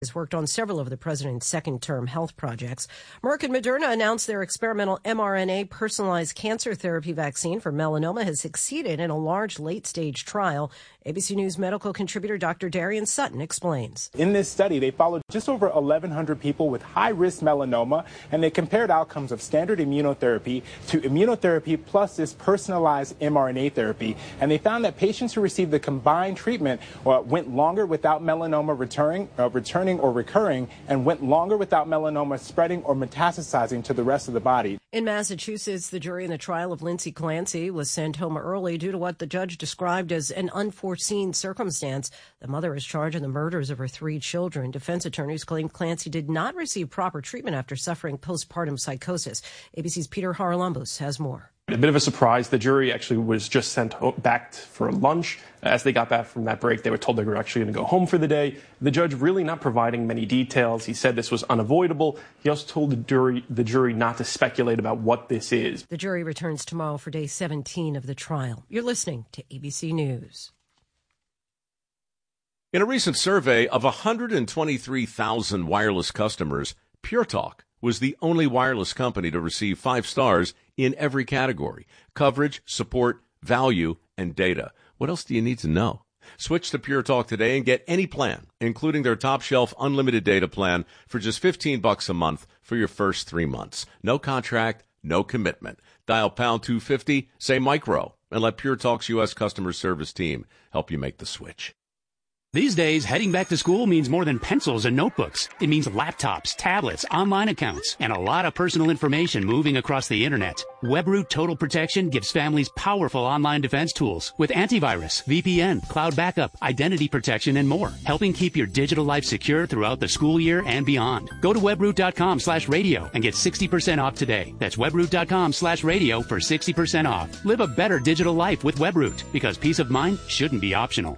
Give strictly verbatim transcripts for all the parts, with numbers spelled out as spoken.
has worked on several of the president's second-term health projects. Merck and Moderna announced their experimental mRNA personalized cancer therapy vaccine for melanoma has succeeded in a large late-stage trial. A B C News medical contributor Doctor Darian Sutton explains. In this study, they followed just over eleven hundred people with high-risk melanoma, and they compared outcomes of standard immunotherapy to immunotherapy plus this personalized mRNA therapy. And they found that patients who received the combined treatment uh, went longer without melanoma returning, uh, returning or recurring, and went longer without melanoma spreading or metastasizing to the rest of the body. In Massachusetts, the jury in the trial of Lindsay Clancy was sent home early due to what the judge described as an unforeseen circumstance. The mother is charged in the murders of her three children. Defense attorneys claim Clancy did not receive proper treatment after suffering postpartum psychosis. A B C's Peter Haralambous has more. A bit of a surprise. The jury actually was just sent back for lunch. As they got back from that break, they were told they were actually going to go home for the day. The judge really not providing many details. He said this was unavoidable. He also told the jury, the jury not to speculate about what this is. The jury returns tomorrow for day seventeen of the trial. You're listening to A B C News. In a recent survey of one hundred twenty-three thousand wireless customers, Pure Talk was the only wireless company to receive five stars in every category: coverage, support, value, and data. What else do you need to know? Switch to Pure Talk today and get any plan, including their top shelf unlimited data plan, for just fifteen bucks a month for your first three months. No contract, no commitment. Dial pound two fifty, say micro, and let Pure Talk's U S customer service team help you make the switch. These days, heading back to school means more than pencils and notebooks. It means laptops, tablets, online accounts, and a lot of personal information moving across the internet. WebRoot Total Protection gives families powerful online defense tools with antivirus, V P N, cloud backup, identity protection, and more, helping keep your digital life secure throughout the school year and beyond. Go to webroot.com slash radio and get sixty percent off today. That's webroot.com slash radio for sixty percent off. Live a better digital life with WebRoot, because peace of mind shouldn't be optional.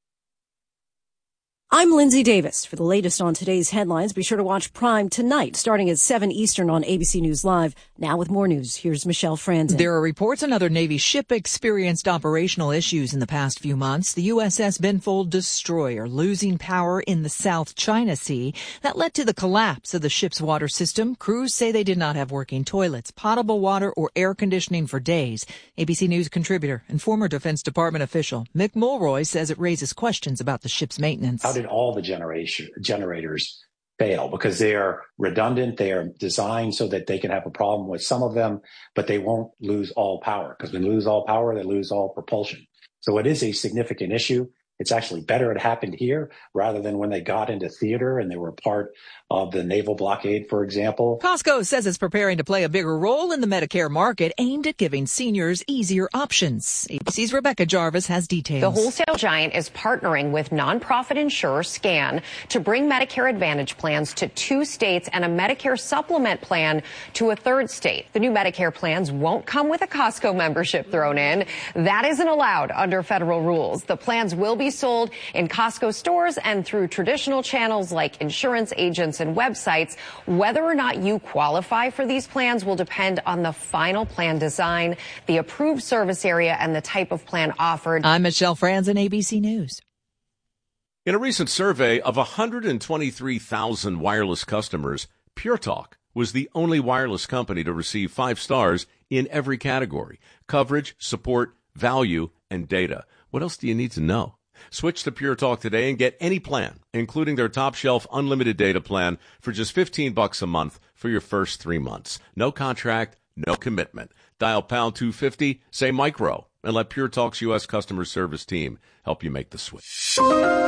I'm Lindsay Davis. For the latest on today's headlines, be sure to watch Prime tonight, starting at seven Eastern on A B C News Live. Now with more news, here's Michelle Franzen. There are reports another Navy ship experienced operational issues in the past few months. The U S S Benfold destroyer losing power in the South China Sea. That led to the collapse of the ship's water system. Crews say they did not have working toilets, potable water, or air conditioning for days. A B C News contributor and former Defense Department official Mick Mulroy says it raises questions about the ship's maintenance. How did all the generation generators fail? Because they are redundant. They are designed so that they can have a problem with some of them, but they won't lose all power. Because when they lose all power, they lose all propulsion. So it is a significant issue. It's actually better it happened here rather than when they got into theater and they were part of the naval blockade, for example. Costco says it's preparing to play a bigger role in the Medicare market aimed at giving seniors easier options. A B C's Rebecca Jarvis has details. The wholesale giant is partnering with nonprofit insurer SCAN to bring Medicare Advantage plans to two states and a Medicare supplement plan to a third state. The new Medicare plans won't come with a Costco membership thrown in. That isn't allowed under federal rules. The plans will be sold in Costco stores and through traditional channels like insurance agents and websites. Whether or not you qualify for these plans will depend on the final plan design, the approved service area, and the type of plan offered. I'm Michelle Franzen, A B C News. In a recent survey of one hundred twenty-three thousand wireless customers, Pure Talk was the only wireless company to receive five stars in every category: coverage, support, value, and data. What else do you need to know? Switch to Pure Talk today and get any plan, including their top shelf unlimited data plan, for just fifteen bucks a month for your first three months. No contract, no commitment. Dial pound two fifty, say micro, and let Pure Talk's U S customer service team help you make the switch.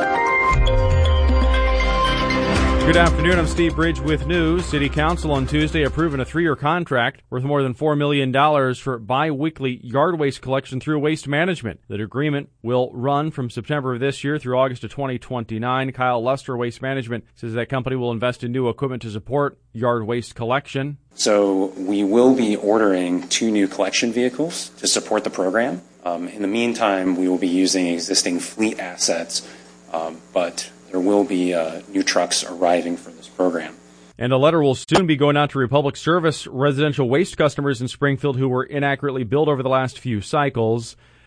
Good afternoon. I'm Steve Bridge with news. City Council on Tuesday approving a three-year contract worth more than four million dollars for bi-weekly yard waste collection through Waste Management. The agreement will run from September of this year through August of twenty twenty-nine. Kyle Lester, Waste Management, says that company will invest in new equipment to support yard waste collection. So we will be ordering two new collection vehicles to support the program. Um, in the meantime, we will be using existing fleet assets, um, but there will be uh, new trucks arriving for this program. And a letter will soon be going out to Republic Service residential waste customers in Springfield who were inaccurately billed over the last few cycles.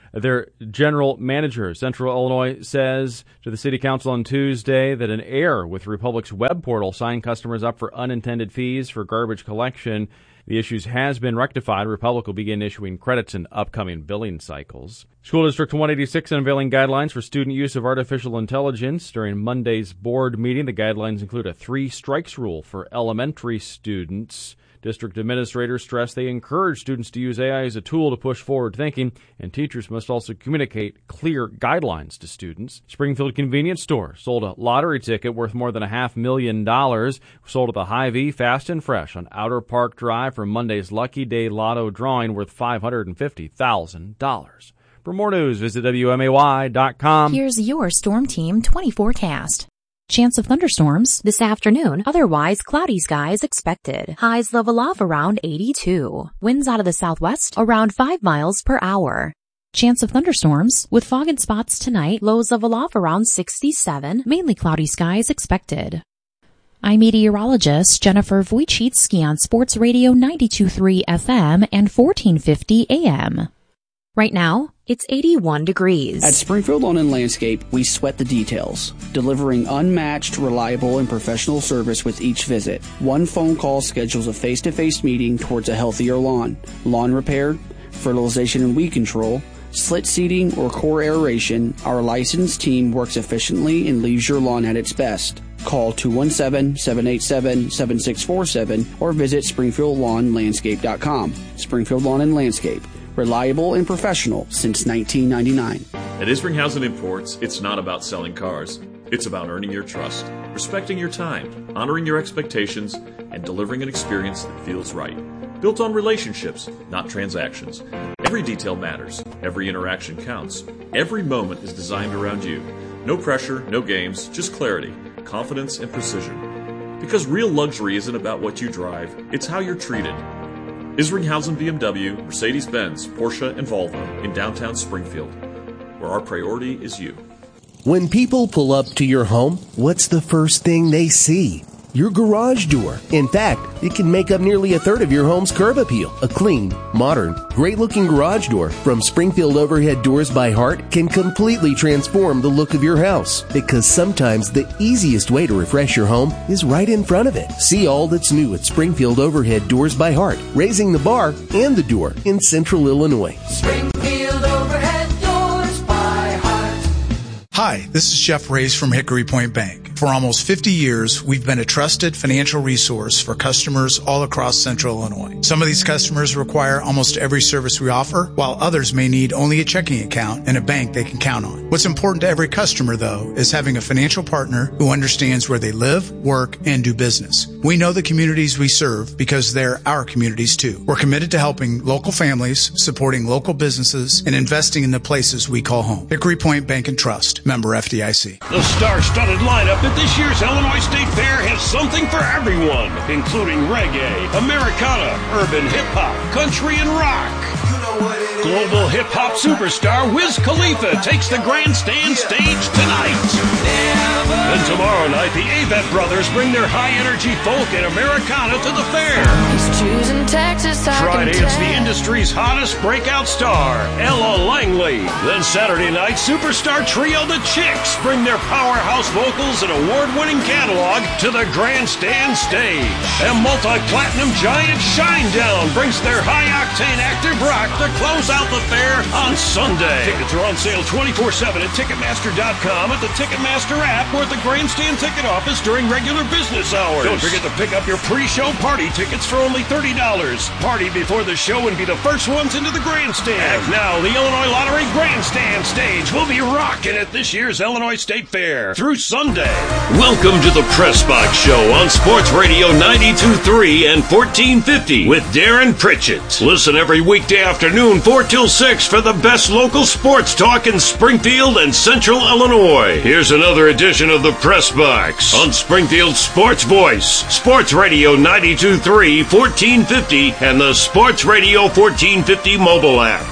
Their general manager, Central Illinois, says to the City Council on Tuesday that an error with Republic's web portal signed customers up for unintended fees for garbage collection. The issue has been rectified. Republic will begin issuing credits in upcoming billing cycles. School District one eighty-six unveiling guidelines for student use of artificial intelligence. During Monday's board meeting, the guidelines include a three strikes rule for elementary students. District administrators stress they encourage students to use A I as a tool to push forward thinking, and teachers must also communicate clear guidelines to students. Springfield Convenience Store sold a lottery ticket worth more than a half million dollars. Sold at the Hy-Vee Fast and Fresh on Outer Park Drive for Monday's Lucky Day Lotto drawing worth five hundred fifty thousand dollars. For more news, visit W M A Y dot com. Here's your Storm Team twenty forecast. Chance of thunderstorms this afternoon. Otherwise, cloudy skies expected. Highs level off around eighty-two. Winds out of the southwest around five miles per hour. Chance of thunderstorms with fog and spots tonight. Lows level off around sixty-seven. Mainly cloudy skies expected. I'm meteorologist Jennifer Wojcicki on Sports Radio ninety-two point three F M and fourteen fifty A M. Right now, it's eighty-one degrees. At Springfield Lawn and Landscape, we sweat the details, delivering unmatched, reliable, and professional service with each visit. One phone call schedules a face-to-face meeting towards a healthier lawn. Lawn repair, fertilization and weed control, slit seeding, or core aeration, our licensed team works efficiently and leaves your lawn at its best. Call two one seven, seven eight seven, seven six four seven or visit springfield lawn landscape dot com. Springfield Lawn and Landscape. Reliable and professional since nineteen ninety-nine. At Isringhausen Imports, it's not about selling cars. It's about earning your trust, respecting your time, honoring your expectations, and delivering an experience that feels right. Built on relationships, not transactions. Every detail matters. Every interaction counts. Every moment is designed around you. No pressure, no games, just clarity, confidence, and precision. Because real luxury isn't about what you drive, it's how you're treated. Isringhausen B M W, Mercedes-Benz, Porsche, and Volvo in downtown Springfield, where our priority is you. When people pull up to your home, what's the first thing they see? Your garage door. In fact, it can make up nearly a third of your home's curb appeal. A clean, modern, great-looking garage door from Springfield Overhead Doors by Heart can completely transform the look of your house. Because sometimes the easiest way to refresh your home is right in front of it. See all that's new at Springfield Overhead Doors by Heart, raising the bar and the door in Central Illinois. Springfield Overhead Doors by Heart. Hi, this is Jeff Reyes from Hickory Point Bank. For almost fifty years, we've been a trusted financial resource for customers all across Central Illinois. Some of these customers require almost every service we offer, while others may need only a checking account and a bank they can count on. What's important to every customer, though, is having a financial partner who understands where they live, work, and do business. We know the communities we serve because they're our communities, too. We're committed to helping local families, supporting local businesses, and investing in the places we call home. Hickory Point Bank and Trust, member F D I C. The star-studded lineup at this year's Illinois State Fair has something for everyone, including reggae, Americana, urban hip-hop, country, and rock. You know what it is. Global hip-hop superstar Wiz Khalifa takes the grandstand stage tonight. Never. And tomorrow night, the Avett Brothers bring their high-energy folk and Americana to the fair. He's choosing Texas, I Friday, can it's the industry's hottest breakout star, Ella Langley. Then Saturday night, superstar trio The Chicks bring their powerhouse vocals and award-winning catalog to the grandstand stage. And multi-platinum giant Shinedown brings their high-octane active rock to close out the fair on Sunday. Tickets are on sale twenty-four seven at Ticketmaster dot com, at the Ticketmaster app, or at the grandstand ticket office during regular business hours. Don't forget to pick up your pre-show party tickets for only thirty dollars. Party before the show and be the first ones into the grandstand. Act now, the Illinois Lottery grandstand stage will be rocking at this year's Illinois State Fair through Sunday. Welcome to the Press Box Show on Sports Radio ninety-two point three and fourteen fifty with Darren Pritchett. Listen every weekday afternoon, four till six, for the best local sports talk in Springfield and Central Illinois. Here's another edition of the Press Box on Springfield's Sports Voice, Sports Radio ninety-two point three, fourteen fifty, and the Sports Radio fourteen fifty mobile app.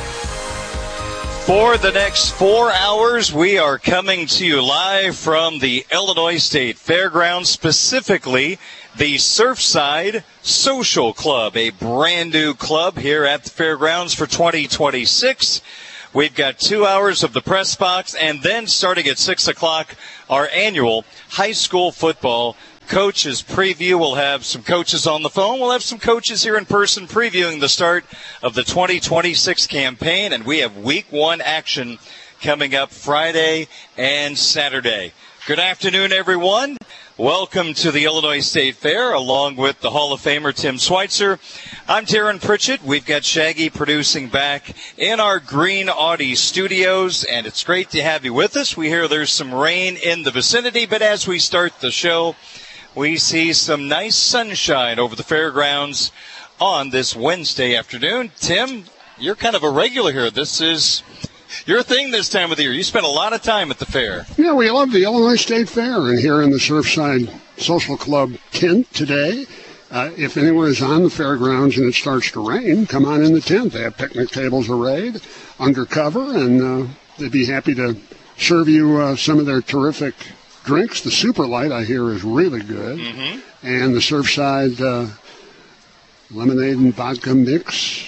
For the next four hours, we are coming to you live from the Illinois State Fairgrounds, specifically the Surfside Social Club, a brand new club here at the fairgrounds for twenty twenty-six. We've got two hours of the press box, and then starting at six o'clock, our annual high school football coaches preview. We'll have some coaches on the phone. We'll have some coaches here in person previewing the start of the twenty twenty-six campaign, and we have week one action coming up Friday and Saturday. Good afternoon, everyone. Welcome to the Illinois State Fair, along with the Hall of Famer Tim Schweitzer. I'm Darren Pritchett. We've got Shaggy producing back in our Green Audi studios, and it's great to have you with us. We hear there's some rain in the vicinity, but as we start the show, we see some nice sunshine over the fairgrounds on this Wednesday afternoon. Tim, you're kind of a regular here. This is your thing this time of the year. You spend a lot of time at the fair. Yeah, we love the Illinois State Fair, and here in the Surfside Social Club tent today. Uh, if anyone is on the fairgrounds and it starts to rain, come on in the tent. They have picnic tables arrayed under cover, and uh, they'd be happy to serve you uh, some of their terrific drinks. The Super Light, I hear, is really good. Mm-hmm. And the Surfside uh, lemonade and vodka mix,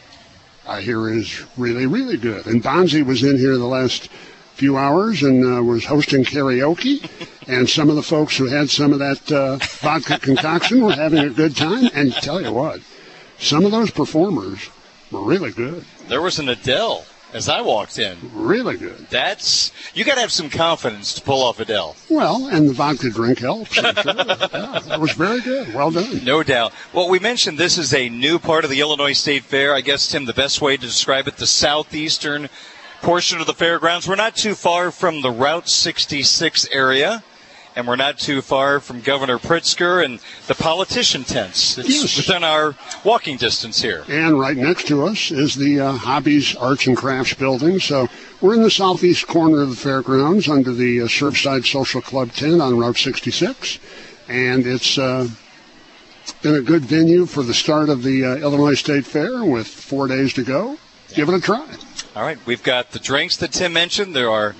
I hear, is really, really good. And Bonzi was in here the last few hours and uh, was hosting karaoke. And some of the folks who had some of that uh, vodka concoction were having a good time. And tell you what, some of those performers were really good. There was an Adele as I walked in. Really good. That's, you got to have some confidence to pull off Adele. Well, and the vodka drink helps. Sure. Yeah, it was very good. Well done. No doubt. Well, we mentioned this is a new part of the Illinois State Fair. I guess, Tim, the best way to describe it, the southeastern portion of the fairgrounds. We're not too far from the Route sixty-six area, and we're not too far from Governor Pritzker and the politician tents. It's yes. within our walking distance here. And right next to us is the uh, Hobbies Arts and Crafts building. So we're in the southeast corner of the fairgrounds under the uh, Surfside Social Club tent on Route sixty-six. And it's uh, been a good venue for the start of the uh, Illinois State Fair with four days to go. Give it a try. All right, we've got the drinks that Tim mentioned. There are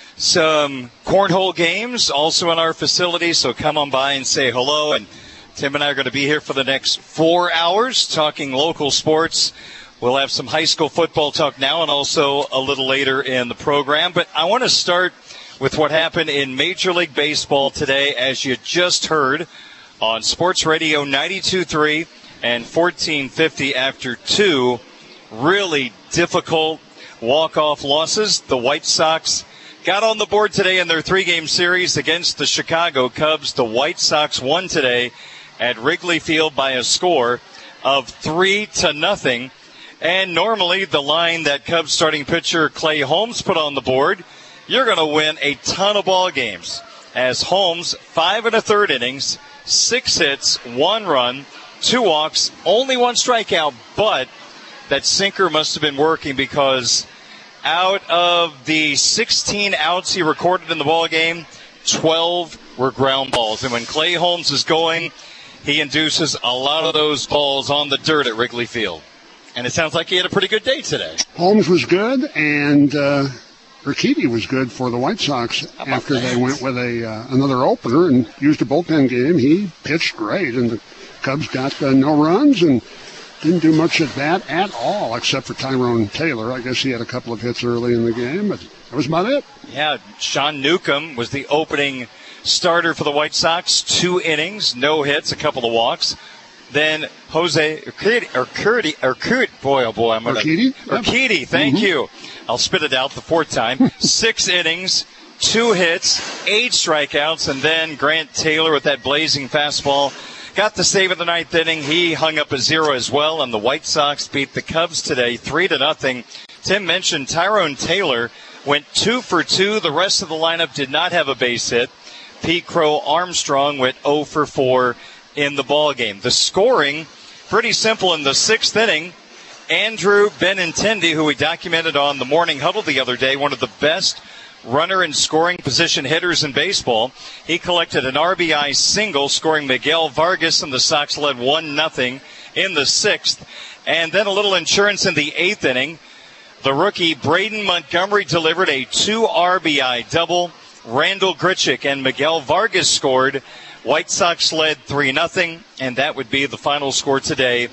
some cornhole games also in our facility, so come on by and say hello. And Tim and I are going to be here for the next four hours talking local sports. We'll have some high school football talk now and also a little later in the program. But I want to start with what happened in Major League Baseball today, as you just heard on Sports Radio ninety-two point three and fourteen fifty after two really difficult walk-off losses. The White Sox got on the board today in their three-game series against the Chicago Cubs. The White Sox won today at Wrigley Field by a score of three to nothing. And normally the line that Cubs starting pitcher Clay Holmes put on the board, you're going to win a ton of ball games. As Holmes, five and a third innings, six hits, one run, two walks, only one strikeout, but that sinker must have been working because out of the sixteen outs he recorded in the ball game, twelve were ground balls. And when Clay Holmes is going, he induces a lot of those balls on the dirt at Wrigley Field. And it sounds like he had a pretty good day today. Holmes was good, and uh, Urquidy was good for the White Sox after that? They went with a uh, another opener and used a bullpen game. He pitched great, and the Cubs got uh, no runs and didn't do much of that at all, except for Tyrone Taylor. I guess he had a couple of hits early in the game, but that was about it. Yeah, Sean Newcomb was the opening starter for the White Sox. Two innings, no hits, a couple of walks. Then Jose Urquidy, Urquidy, Urquidy boy, oh boy, I'm going to... Urquidy? Urquidy, thank mm-hmm. you. I'll spit it out the fourth time. Six innings, two hits, eight strikeouts, and then Grant Taylor with that blazing fastball got the save in the ninth inning. He hung up a zero as well, and the White Sox beat the Cubs today three to nothing. Tim mentioned Tyrone Taylor went two for two. The rest of the lineup did not have a base hit. Pete Crow Armstrong went oh for four in the ball game. The scoring, pretty simple in the sixth inning. Andrew Benintendi, who we documented on the Morning Huddle the other day, one of the best runner and scoring position hitters in baseball. He collected an R B I single, scoring Miguel Vargas, and the Sox led one nothing in the sixth. And then a little insurance in the eighth inning. The rookie Braden Montgomery delivered a two R B I double. Randall Grichuk and Miguel Vargas scored. White Sox led three nothing, and that would be the final score today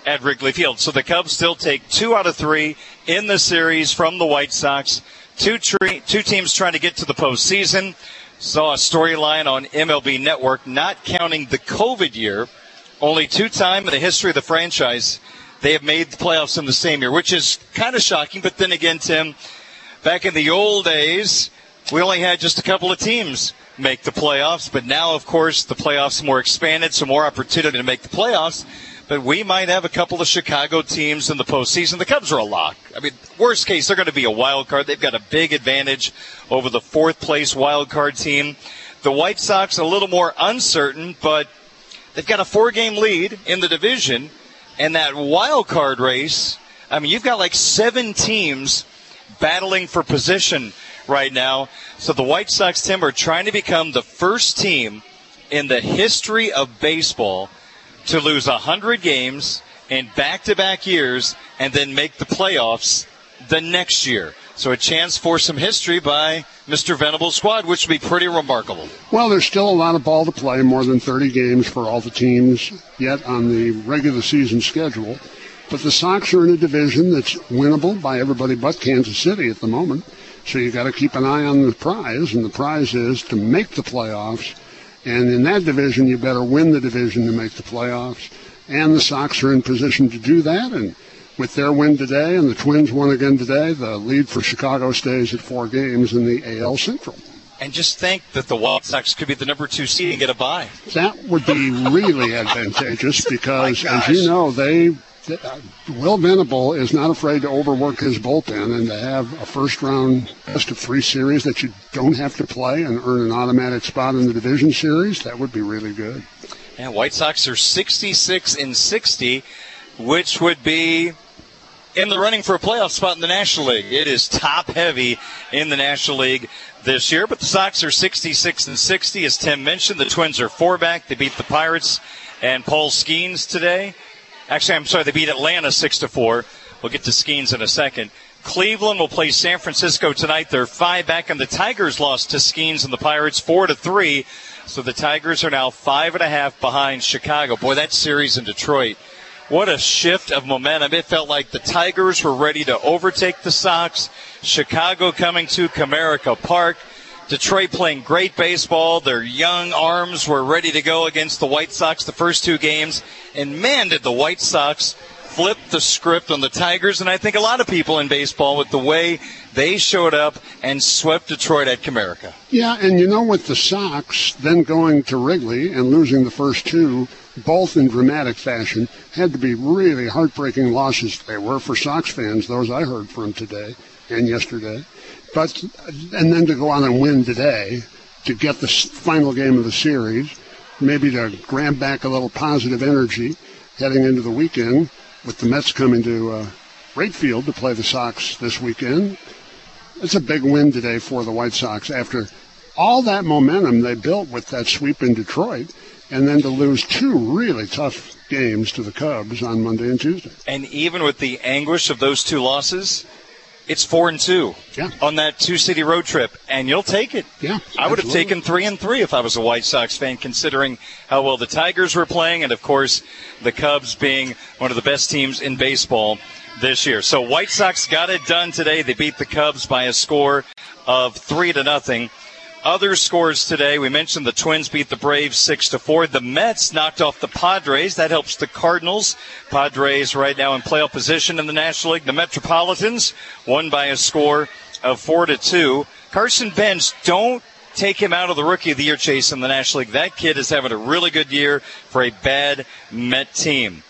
at Wrigley Field. So the Cubs still take two out of three in the series from the White Sox. Two, tre- two teams trying to get to the postseason. Saw a storyline on M L B Network, not counting the COVID year. Only two-time in the history of the franchise they have made the playoffs in the same year, which is kind of shocking. But then again, Tim, back in the old days, we only had just a couple of teams make the playoffs. But now, of course, the playoffs are more expanded, so more opportunity to make the playoffs. But we might have a couple of Chicago teams in the postseason. The Cubs are a lock. I mean, worst case, they're going to be a wild card. They've got a big advantage over the fourth-place wild card team. The White Sox a little more uncertain, but they've got a four-game lead in the division. And that wild card race, I mean, you've got like seven teams battling for position right now. So the White Sox, Tim, are trying to become the first team in the history of baseball to lose one hundred games in back-to-back years and then make the playoffs the next year. So a chance for some history by Mister Venable's squad, which would be pretty remarkable. Well, there's still a lot of ball to play, more than thirty games for all the teams yet on the regular season schedule. But the Sox are in a division that's winnable by everybody but Kansas City at the moment. So you've got to keep an eye on the prize, and the prize is to make the playoffs. And in that division, you better win the division to make the playoffs. And the Sox are in position to do that. And with their win today, and the Twins won again today, the lead for Chicago stays at four games in the A L Central. And just think that the White Sox could be the number two seed and get a bye. That would be really advantageous because, as you know, they uh, Will Venable is not afraid to overwork his bullpen, and to have a first-round best of three series that you don't have to play and earn an automatic spot in the division series, that would be really good. And White Sox are sixty-six and sixty, which would be in the running for a playoff spot in the National League. It is top-heavy in the National League this year, but the Sox are sixty-six and sixty, as Tim mentioned. The Twins are four back. They beat the Pirates and Paul Skeens today. Actually, I'm sorry, they beat Atlanta six to four. We'll get to Skeens in a second. Cleveland will play San Francisco tonight. They're five back, and the Tigers lost to Skeens and the Pirates four to three. So the Tigers are now five and a half behind Chicago. Boy, that series in Detroit, what a shift of momentum. It felt like the Tigers were ready to overtake the Sox. Chicago coming to Comerica Park. Detroit playing great baseball. Their young arms were ready to go against the White Sox the first two games. And, man, did the White Sox flip the script on the Tigers. And I think a lot of people in baseball with the way they showed up and swept Detroit at Comerica. Yeah, and you know, with the Sox then going to Wrigley and losing the first two, both in dramatic fashion, had to be really heartbreaking losses. They were for Sox fans, those I heard from today and yesterday. But and then to go on and win today, to get the final game of the series, maybe to grab back a little positive energy heading into the weekend, with the Mets coming to uh, Wrigley Field to play the Sox this weekend. It's a big win today for the White Sox after all that momentum they built with that sweep in Detroit, and then to lose two really tough games to the Cubs on Monday and Tuesday. And even with the anguish of those two losses, it's four and two yeah. on that two-city road trip, and you'll take it. Yeah, I would have taken three and three if I was a White Sox fan, considering how well the Tigers were playing, and of course the Cubs being one of the best teams in baseball this year. So White Sox got it done today. They beat the Cubs by a score of three to nothing. Other scores today, we mentioned the Twins beat the Braves six to four. The Mets knocked off the Padres. That helps the Cardinals. Padres right now in playoff position in the National League. The Metropolitans won by a score of four to two. Carson Benz, don't take him out of the Rookie of the Year chase in the National League. That kid is having a really good year for a bad Met team.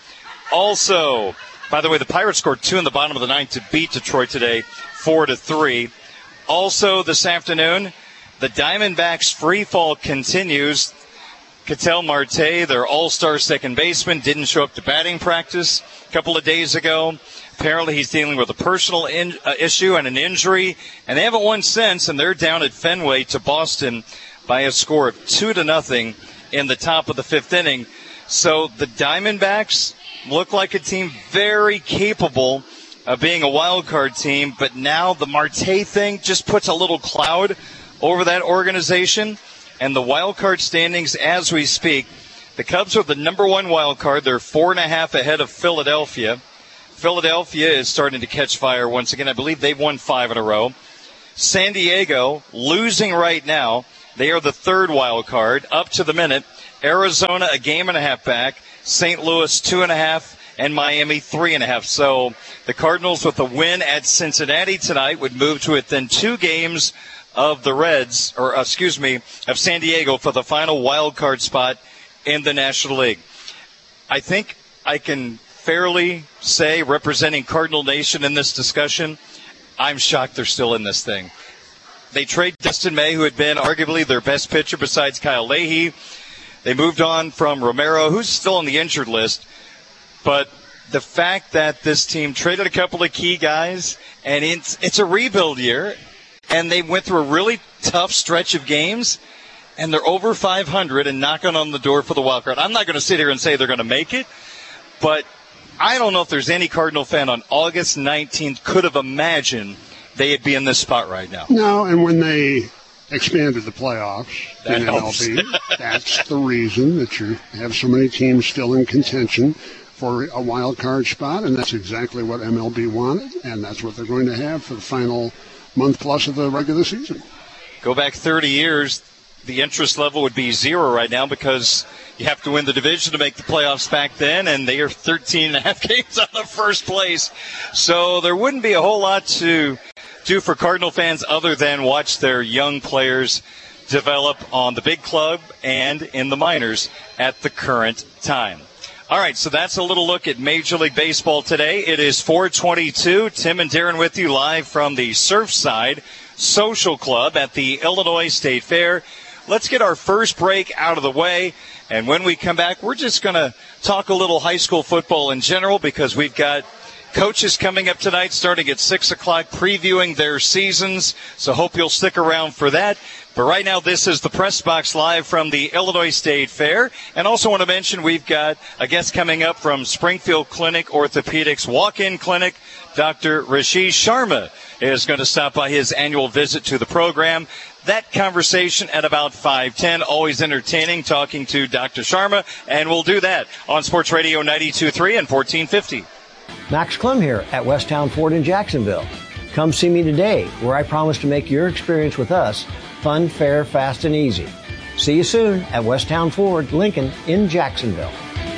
Also, by the way, the Pirates scored two in the bottom of the ninth to beat Detroit today, four to three. Also this afternoon, the Diamondbacks' free fall continues. Ketel Marte, their all-star second baseman, didn't show up to batting practice a couple of days ago. Apparently he's dealing with a personal in, uh, issue and an injury, and they haven't won since, and they're down at Fenway to Boston by a score of two to nothing in the top of the fifth inning. So the Diamondbacks look like a team very capable of being a wild card team, but now the Marte thing just puts a little cloud over that organization. And the wild card standings as we speak, The Cubs are the number one wild card. They're four and a half ahead of Philadelphia. Philadelphia is starting to catch fire once again. I believe they've won five in a row. San Diego losing right now. They are the third wild card up to the minute. Arizona a game and a half back. Saint Louis two and a half. And Miami three and a half. So the Cardinals with a win at Cincinnati tonight would move to within two games of the Reds, or uh, excuse me, of San Diego for the final wild card spot in the National League. I think I can fairly say, representing Cardinal Nation in this discussion, I'm shocked they're still in this thing. They trade Dustin May, who had been arguably their best pitcher besides Kyle Leahy. They moved on from Romero, who's still on the injured list. But the fact that this team traded a couple of key guys, and it's, it's a rebuild year, and they went through a really tough stretch of games, and they're over five hundred and knocking on the door for the wild card. I'm not going to sit here and say they're going to make it, but I don't know if there's any Cardinal fan on August nineteenth could have imagined they'd be in this spot right now. No, and when they expanded the playoffs that in M L B, that's the reason that you have so many teams still in contention for a wild card spot, and that's exactly what M L B wanted, and that's what they're going to have for the final month plus of the regular season. Go back thirty years, the interest level would be zero right now because you have to win the division to make the playoffs back then, and they are thirteen and a half games out of first place. So there wouldn't be a whole lot to do for Cardinal fans other than watch their young players develop on the big club and in the minors at the current time. All right, so that's a little look at Major League Baseball today. It is four twenty-two. Tim and Darren with you live from the Surfside Social Club at the Illinois State Fair. Let's get our first break out of the way, and when we come back, we're just going to talk a little high school football in general because we've got coaches coming up tonight starting at six o'clock previewing their seasons, so hope you'll stick around for that. But right now, this is the Press Box live from the Illinois State Fair. And also want to mention we've got a guest coming up from Springfield Clinic Orthopedics Walk-In Clinic. Doctor Rashish Sharma is going to stop by his annual visit to the program. That conversation at about five ten, always entertaining, talking to Doctor Sharma. And we'll do that on Sports Radio ninety-two point three and fourteen fifty. Max Clem here at Westtown Ford in Jacksonville. Come see me today, where I promise to make your experience with us fun, fair, fast, and easy. See you soon at Westtown Ford, Lincoln in Jacksonville.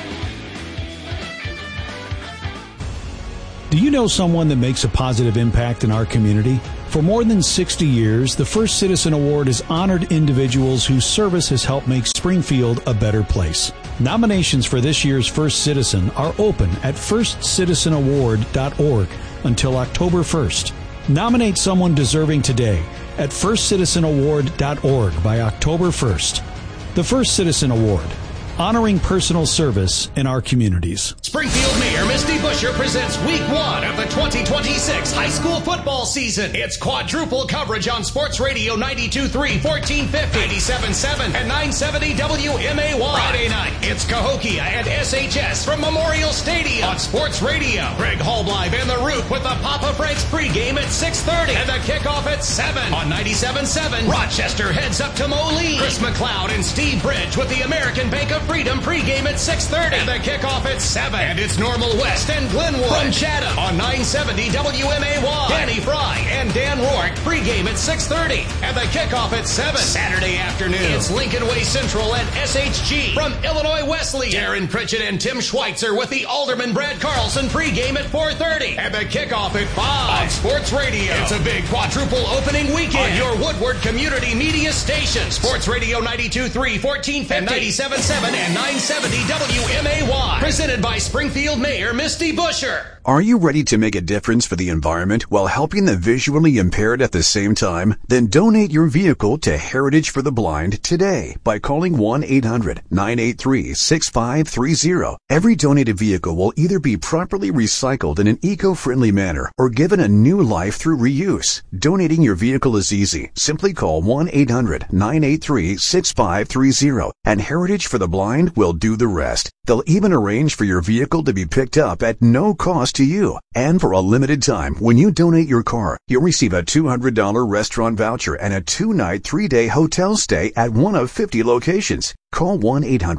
Do you know someone that makes a positive impact in our community? For more than sixty years, the First Citizen Award has honored individuals whose service has helped make Springfield a better place. Nominations for this year's First Citizen are open at first citizen award dot org until October first. Nominate someone deserving today at first citizen award dot org by October first. The First Citizen Award, honoring personal service in our communities. Springfield Mayor Misty Buscher presents week one of the twenty twenty-six high school football season. It's quadruple coverage on Sports Radio ninety-two point three, fourteen fifty, ninety-seven point seven, and nine seventy W M A Y. Friday night, it's Cahokia and S H S from Memorial Stadium on Sports Radio. Greg Holblive and The Root with the Papa Frank's pregame at six thirty and the kickoff at seven on ninety-seven point seven. Rochester heads up to Moline. Chris McLeod and Steve Bridge with the American Bank of Freedom pregame at six thirty and the kickoff at seven. And it's Normal West and Glenwood from Chatham on nine seventy W M A Y. Danny Fry and Dan Rourke pregame at six thirty and the kickoff at seven. Saturday afternoon, it's Lincoln Way Central and S H G from Illinois Wesleyan. Darren Pritchett and Tim Schweitzer with the Alderman Brad Carlson pregame at four thirty and the kickoff at five on Sports Radio. It's a big quadruple opening weekend on your Woodward Community Media station. Sports Radio ninety-two point three, fourteen fifty, and ninety-seven point seven and nine seventy W M A Y. Presented by Springfield Mayor Misty Buscher. Are you ready to make a difference for the environment while helping the visually impaired at the same time? Then donate your vehicle to Heritage for the Blind today by calling one eight hundred, nine eight three, six five three zero. Every donated vehicle will either be properly recycled in an eco-friendly manner or given a new life through reuse. Donating your vehicle is easy. Simply call one eight hundred, nine eight three, six five three zero and Heritage for the Blind will do the rest. They'll even arrange for your vehicle to be picked up at no cost to you. And for a limited time, when you donate your car, you'll receive a two hundred dollars restaurant voucher and a two-night, three-day hotel stay at one of fifty locations. Call one eight hundred, nine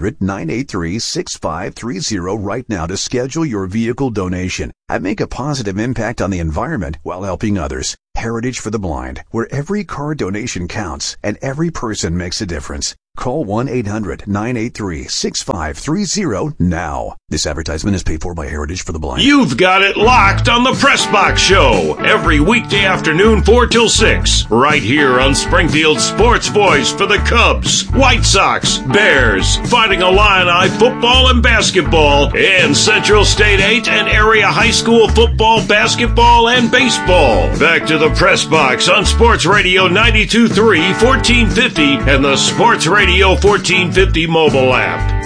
nine eight three, six five three zero right now to schedule your vehicle donation and make a positive impact on the environment while helping others. Heritage for the Blind, where every car donation counts and every person makes a difference. Call one eight hundred, nine eight three, six five three zero now. This advertisement is paid for by Heritage for the Blind. You've got it locked on the Press Box Show every weekday afternoon, four till six, right here on Springfield's sports voice for the Cubs, White Sox, Bears, Fighting Illini football and basketball, and Central State eight and area high school football, basketball, and baseball. Back to the Press Box on Sports Radio ninety-two point three, fourteen fifty, and the Sports Radio fourteen fifty mobile app.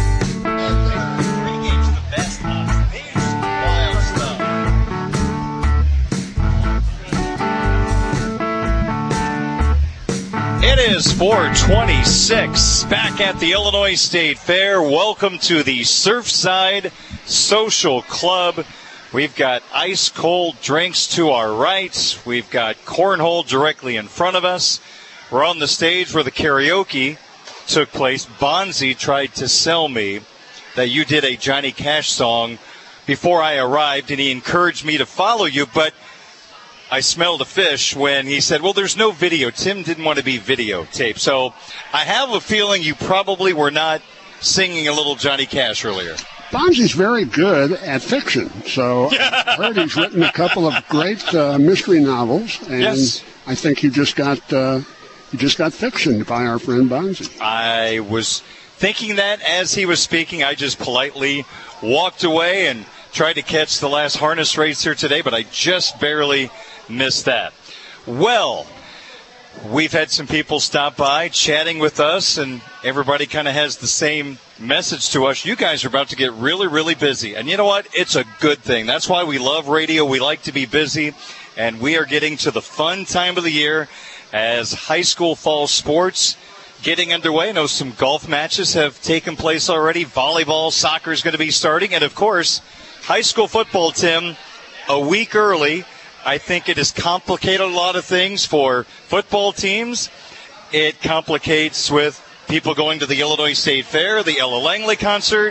It is four twenty-six back at the Illinois State Fair. Welcome to the Surfside Social Club. We've got ice-cold drinks to our right. We've got cornhole directly in front of us. We're on the stage where the karaoke took place. Bonzi tried to sell me that you did a Johnny Cash song before I arrived, and he encouraged me to follow you, but I smelled a fish when he said, well, there's no video. Tim didn't want to be videotaped. So I have a feeling you probably were not singing a little Johnny Cash earlier. Bonzi's very good at fiction, so I heard he's written a couple of great uh, mystery novels, and yes. I think he just got uh, he just got fictioned by our friend Bonzi. I was thinking that as he was speaking. I just politely walked away and tried to catch the last harness race here today, but I just barely missed that. Well, we've had some people stop by chatting with us, and everybody kind of has the same message to us. You guys are about to get really, really busy. And you know what? It's a good thing. That's why we love radio. We like to be busy, and we are getting to the fun time of the year as high school fall sports getting underway. I know some golf matches have taken place already. Volleyball, soccer is going to be starting. And, of course, high school football, Tim, a week early. I think it has complicated a lot of things for football teams. It complicates with people going to the Illinois State Fair, the Ella Langley concert.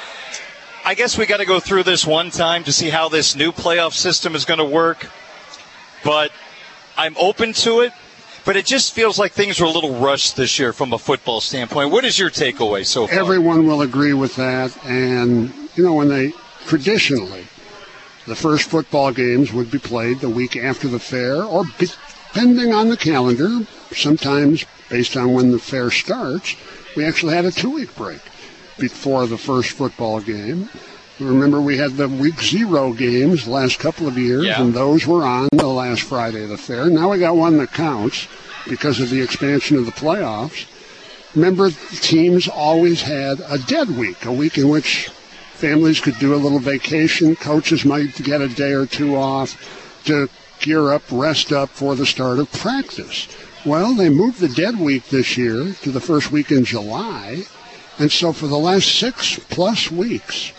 I guess we got to go through this one time to see how this new playoff system is going to work. But I'm open to it. But it just feels like things are a little rushed this year from a football standpoint. What is your takeaway so far? Everyone will agree with that. And, you know, when they traditionally, the first football games would be played the week after the fair, or depending on the calendar, sometimes based on when the fair starts, we actually had a two-week break before the first football game. Remember, we had the week zero games the last couple of years, yeah. and those were on the last Friday of the fair. Now we got one that counts because of the expansion of the playoffs. Remember, teams always had a dead week, a week in which families could do a little vacation. Coaches might get a day or two off to gear up, rest up for the start of practice. Well, they moved the dead week this year to the first week in July. And so for the last six-plus weeks,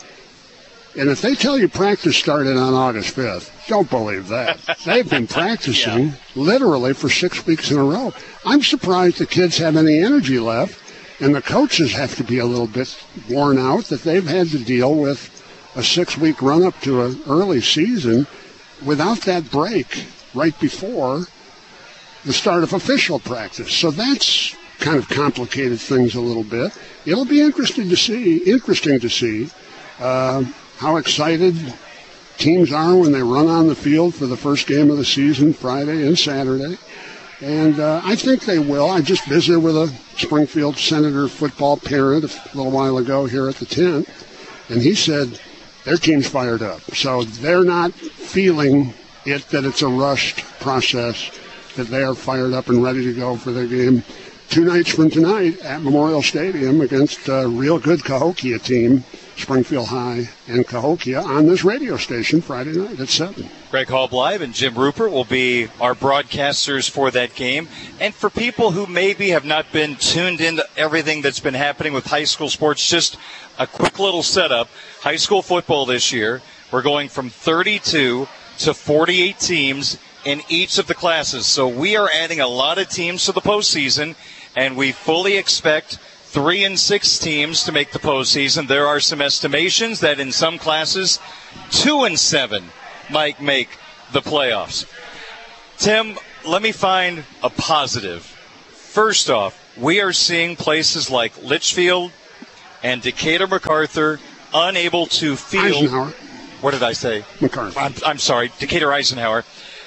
and if they tell you practice started on August fifth, don't believe that. They've been practicing yeah. literally for six weeks in a row. I'm surprised the kids have any energy left. And the coaches have to be a little bit worn out that they've had to deal with a six-week run-up to an early season without that break right before the start of official practice. So that's kind of complicated things a little bit. It'll be interesting to see, interesting to see uh, how excited teams are when they run on the field for the first game of the season, Friday and Saturday. And uh, I think they will. I just visited with a Springfield Senator football parent a little while ago here at the tent, and he said their team's fired up. So they're not feeling it that it's a rushed process, that they are fired up and ready to go for their game two nights from tonight at Memorial Stadium against a real good Cahokia team, Springfield High and Cahokia, on this radio station Friday night at seven. Greg Halbleib and Jim Rupert will be our broadcasters for that game. And for people who maybe have not been tuned into everything that's been happening with high school sports, just a quick little setup. High school football this year, we're going from thirty-two to forty-eight teams in each of the classes. So we are adding a lot of teams to the postseason, and we fully expect three and six teams to make the postseason. There are some estimations that in some classes, two and seven might make the playoffs. Tim, let me find a positive. First off, we are seeing places like Litchfield and Decatur MacArthur unable to field. Eisenhower. What did I say? MacArthur. I'm, I'm sorry, Decatur Eisenhower.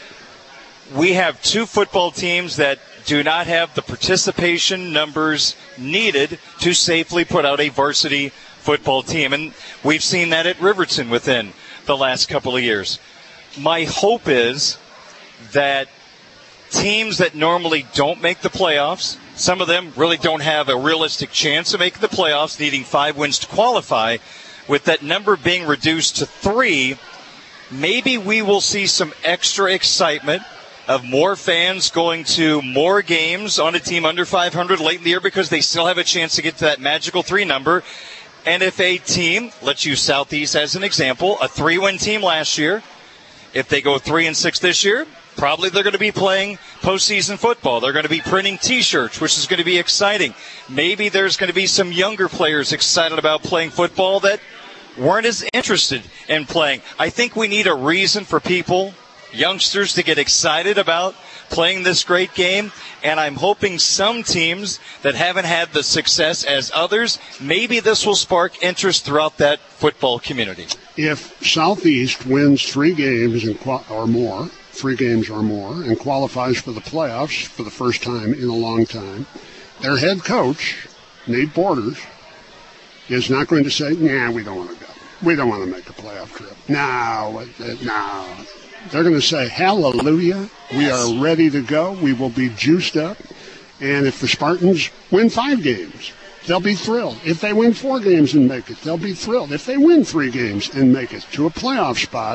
We have two football teams that do not have the participation numbers needed to safely put out a varsity football team. And we've seen that at Riverton within the last couple of years. My hope is that teams that normally don't make the playoffs, some of them really don't have a realistic chance of making the playoffs, needing five wins to qualify, with that number being reduced to three, maybe we will see some extra excitement of more fans going to more games on a team under five hundred late in the year because they still have a chance to get to that magical three number. And if a team, let's use Southeast as an example, a three-win team last year, if they go three and six this year, probably they're going to be playing postseason football. They're going to be printing T-shirts, which is going to be exciting. Maybe there's going to be some younger players excited about playing football that weren't as interested in playing. I think we need a reason for people, youngsters, to get excited about playing this great game, and I'm hoping some teams that haven't had the success as others, maybe this will spark interest throughout that football community. If Southeast wins three games and qual- or more, three games or more, and qualifies for the playoffs for the first time in a long time, their head coach, Nate Borders, is not going to say, nah, we don't want to go. We don't want to make a playoff trip. No, no. They're going to say, hallelujah, we are ready to go. We will be juiced up. And if the Spartans win five games, they'll be thrilled. If they win four games and make it, they'll be thrilled. If they win three games and make it to a playoff spot,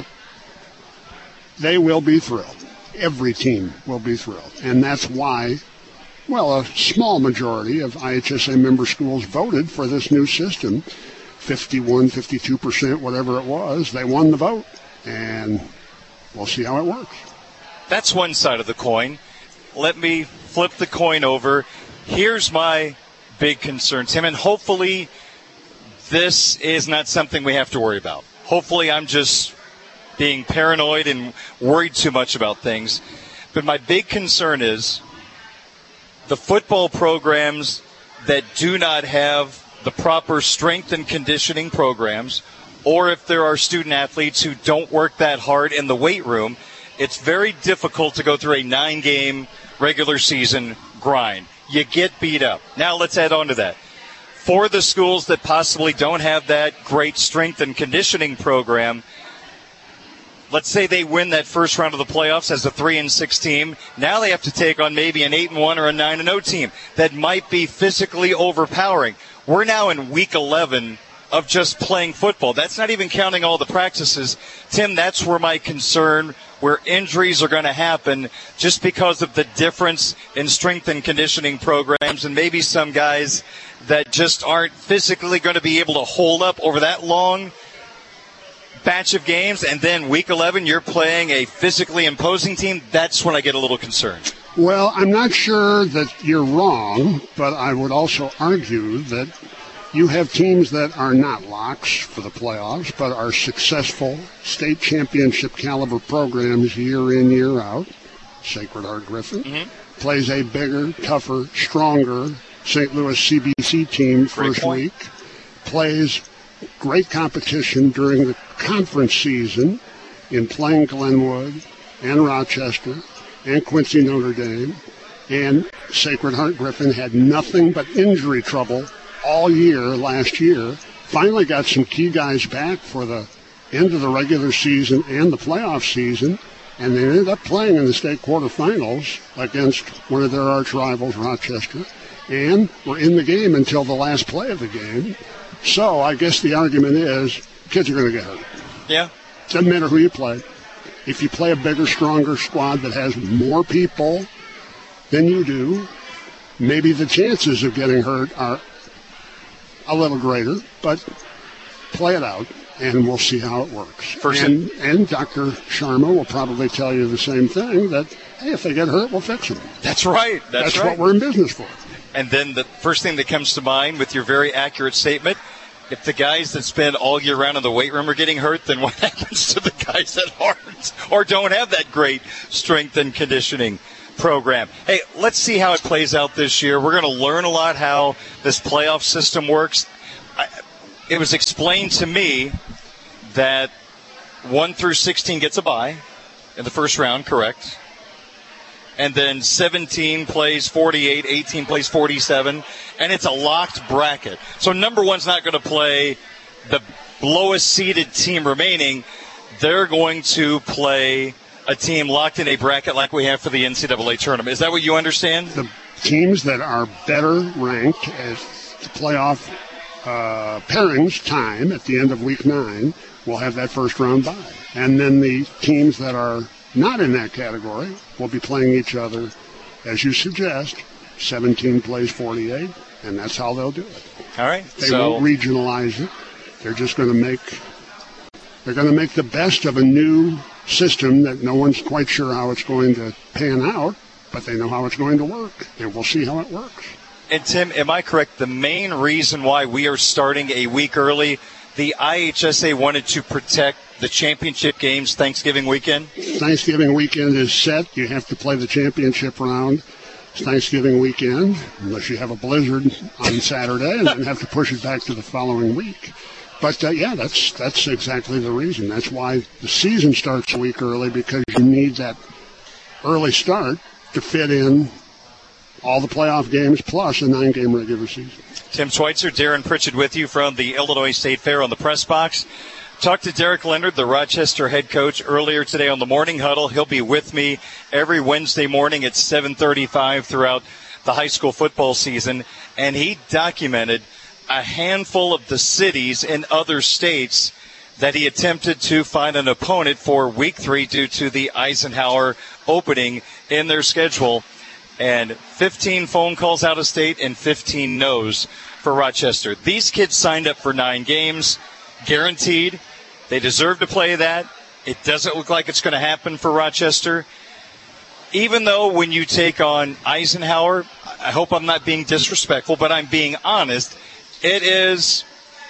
they will be thrilled. Every team will be thrilled. And that's why, well, a small majority of I H S A member schools voted for this new system. fifty-one, fifty-two percent, whatever it was, they won the vote. And we'll see how it works. That's one side of the coin. Let me flip the coin over. Here's my big concern, Tim, and hopefully this is not something we have to worry about. Hopefully I'm just being paranoid and worried too much about things. But my big concern is the football programs that do not have the proper strength and conditioning programs, or if there are student athletes who don't work that hard in the weight room, it's very difficult to go through a nine-game regular season grind. You get beat up. Now let's add on to that. For the schools that possibly don't have that great strength and conditioning program, let's say they win that first round of the playoffs as a three and six team. Now they have to take on maybe an eight and one or a nine and oh team that might be physically overpowering. We're now in week eleven of just playing football. That's not even counting all the practices. Tim, that's where my concern, where injuries are going to happen just because of the difference in strength and conditioning programs, and maybe some guys that just aren't physically going to be able to hold up over that long batch of games, and then week eleven you're playing a physically imposing team. That's when I get a little concerned. Well, I'm not sure that you're wrong, but I would also argue that you have teams that are not locks for the playoffs, but are successful state championship caliber programs year in, year out. Sacred Heart Griffin mm-hmm. plays a bigger, tougher, stronger Saint Louis C B C team first week, plays great competition during the conference season in playing Glenwood and Rochester and Quincy Notre Dame. And Sacred Heart Griffin had nothing but injury trouble all year last year. Finally got some key guys back for the end of the regular season and the playoff season, and they ended up playing in the state quarterfinals against one of their arch rivals, Rochester, and were in the game until the last play of the game. So I guess the argument is kids are going to get hurt. Yeah. Doesn't matter who you play. If you play a bigger, stronger squad that has more people than you do, maybe the chances of getting hurt are a little greater, but play it out, and we'll see how it works. First and, and Doctor Sharma will probably tell you the same thing, that, hey, if they get hurt, we'll fix them. That's right. That's, That's right. what we're in business for. And then the first thing that comes to mind with your very accurate statement, if the guys that spend all year round in the weight room are getting hurt, then what happens to the guys that aren't or don't have that great strength and conditioning program? Hey, let's see how it plays out this year. We're going to learn a lot how this playoff system works. I, it was explained to me that one through sixteen gets a bye in the first round, correct? And then seventeen plays forty-eight, eighteen plays forty-seven, and it's a locked bracket. So number one's not going to play the lowest seeded team remaining. They're going to play a team locked in a bracket like we have for the N C double A tournament. Is that what you understand? The teams that are better ranked at the playoff uh, pairings time at the end of week nine will have that first round bye. And then the teams that are not in that category will be playing each other, as you suggest, seventeen plays forty-eight, and that's how they'll do it. All right. They so, won't regionalize it. They're just going to make they're going to make the best of a new system that no one's quite sure how it's going to pan out, but they know how it's going to work, and we'll see how it works. And Tim, am I correct? The main reason why we are starting a week early, the I H S A wanted to protect the championship games Thanksgiving weekend? Thanksgiving weekend is set. You have to play the championship round. It's Thanksgiving weekend, unless you have a blizzard on Saturday, and then have to push it back to the following week. But, uh, yeah, that's that's exactly the reason. That's why the season starts a week early, because you need that early start to fit in all the playoff games plus a nine-game regular season. Tim Schweitzer, Darren Pritchett with you from the Illinois State Fair on the press box. Talked to Derek Leonard, the Rochester head coach, earlier today on the Morning Huddle. He'll be with me every Wednesday morning at seven thirty-five throughout the high school football season. And he documented a handful of the cities in other states that he attempted to find an opponent for week three due to the Eisenhower opening in their schedule. And fifteen phone calls out of state and fifteen no's for Rochester. These kids signed up for nine games. Guaranteed. They deserve to play that. It doesn't look like it's going to happen for Rochester. Even though when you take on Eisenhower, I hope I'm not being disrespectful, but I'm being honest, it is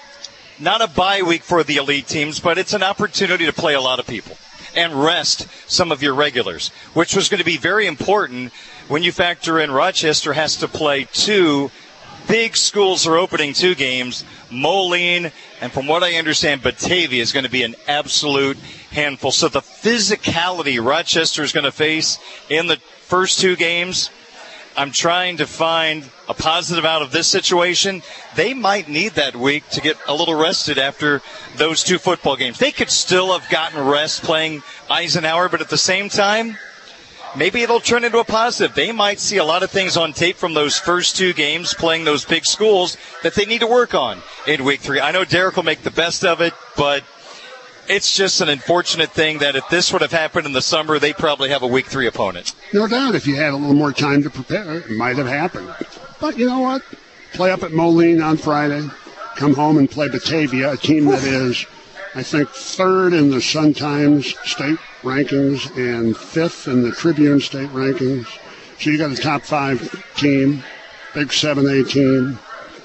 not a bye week for the elite teams, but it's an opportunity to play a lot of people and rest some of your regulars, which was going to be very important when you factor in Rochester has to play two big schools are opening two games. Moline, and from what I understand, Batavia is going to be an absolute handful. So the physicality Rochester is going to face in the first two games, I'm trying to find a positive out of this situation. They might need that week to get a little rested after those two football games. They could still have gotten rest playing Eisenhower, but at the same time, maybe it'll turn into a positive. They might see a lot of things on tape from those first two games playing those big schools that they need to work on in week three. I know Derek will make the best of it, but it's just an unfortunate thing that if this would have happened in the summer, they probably have a week three opponent. No doubt, if you had a little more time to prepare, it might have happened. But you know what? Play up at Moline on Friday, come home and play Batavia, a team that is, I think, third in the Sun-Times state rankings and fifth in the Tribune state rankings. So you got a top five team, big seven A team.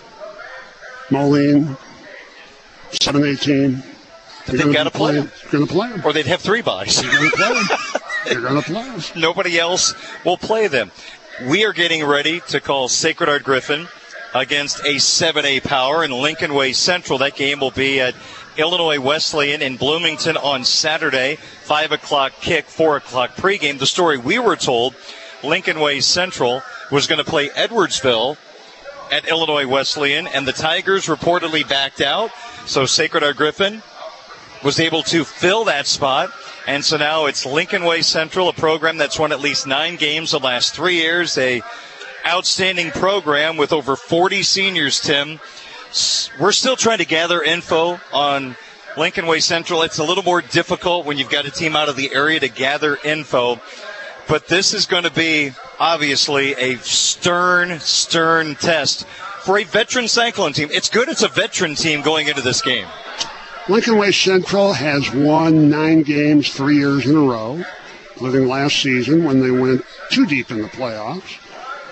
Moline, seven A team. They've got to play them. You're going to play them. Or they'd have three buys. You're going to play them. You're going to play them. Nobody else will play them. We are getting ready to call Sacred Heart Griffin against a seven A power in Lincoln Way Central. That game will be at Illinois Wesleyan in Bloomington on Saturday, five o'clock kick, four o'clock pregame. The story we were told, Lincoln Way Central was going to play Edwardsville at Illinois Wesleyan, and the Tigers reportedly backed out. So Sacred Heart Griffin was able to fill that spot, and so now it's Lincoln Way Central, a program that's won at least nine games the last three years, a outstanding program with over forty seniors, Tim. We're still trying to gather info on Lincoln Way Central. It's a little more difficult when you've got a team out of the area to gather info. But this is going to be, obviously, a stern, stern test for a veteran Cyclone team. It's good it's a veteran team going into this game. Lincoln Way Central has won nine games three years in a row, including last season when they went too deep in the playoffs.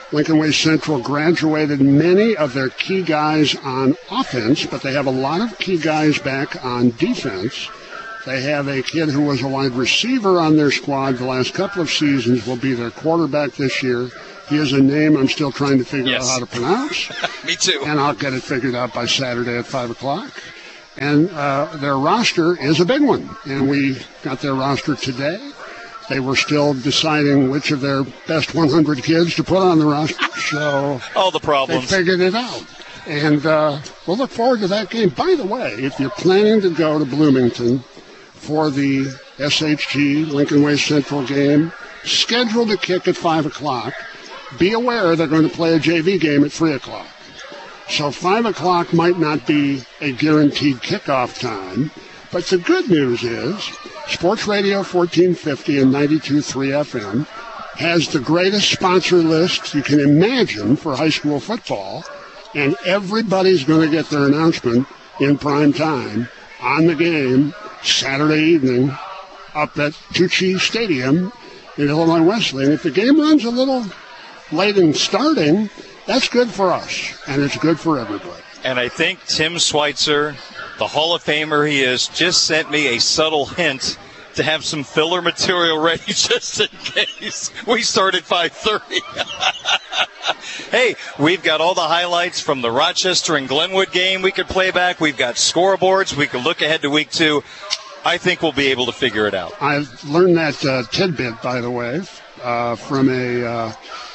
Lincoln Way Central graduated many of their key guys on offense, but they have a lot of key guys back on defense. They have a kid who was a wide receiver on their squad the last couple of seasons, will be their quarterback this year. He has a name I'm still trying to figure yes. out how to pronounce. Me too. And I'll get it figured out by Saturday at five o'clock. And uh, their roster is a big one. And we got their roster today. They were still deciding which of their best one hundred kids to put on the roster. So all the problems. They figured it out. And uh, we'll look forward to that game. By the way, if you're planning to go to Bloomington for the S H G Lincoln Way Central game, scheduled to kick at five o'clock, be aware they're going to play a J V game at three o'clock. So five o'clock might not be a guaranteed kickoff time, but the good news is Sports Radio fourteen fifty and ninety-two point three F M has the greatest sponsor list you can imagine for high school football, and everybody's going to get their announcement in prime time on the game Saturday evening up at Tucci Stadium in Illinois Wesleyan. If the game runs a little late in starting, that's good for us, and it's good for everybody. And I think Tim Schweitzer, the Hall of Famer he is, just sent me a subtle hint to have some filler material ready just in case we start at five thirty. Hey, we've got all the highlights from the Rochester and Glenwood game we could play back. We've got scoreboards. We could look ahead to week two. I think we'll be able to figure it out. I learned that uh, tidbit, by the way, uh, from a uh,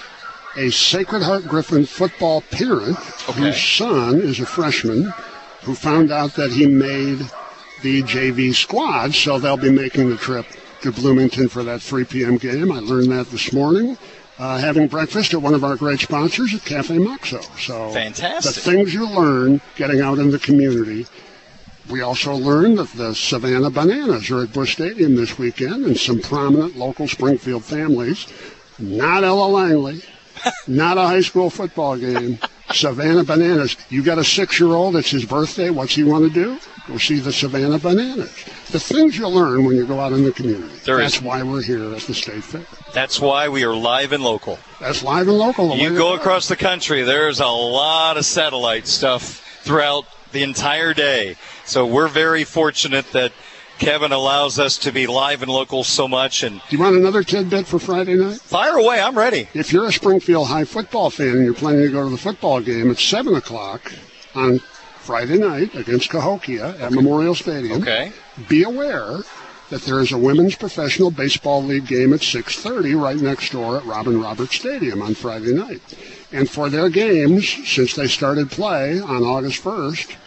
a Sacred Heart Griffin football parent okay. whose son is a freshman who found out that he made the J V squad, so they'll be making the trip to Bloomington for that three p.m. game. I learned that this morning, uh, having breakfast at one of our great sponsors at Cafe Moxo. So fantastic. The things you learn getting out in the community. We also learned that the Savannah Bananas are at Busch Stadium this weekend, and some prominent local Springfield families, not Ella Langley, not a high school football game, Savannah Bananas. You got a six-year-old, it's his birthday, what's he want to do? Go see the Savannah Bananas. The things you learn when you go out in the community. There That's is. why we're here at the State Fair. That's why we are live and local. That's live and local. You go across the country, there's a lot of satellite stuff throughout the entire day. So we're very fortunate that Kevin allows us to be live and local so much. And do you want another tidbit for Friday night? Fire away, I'm ready. If you're a Springfield High football fan and you're planning to go to the football game at seven o'clock on Friday night against Cahokia at Memorial Stadium, okay. be aware that there is a women's professional baseball league game at six thirty right next door at Robin Roberts Stadium on Friday night. And for their games, since they started play on August first,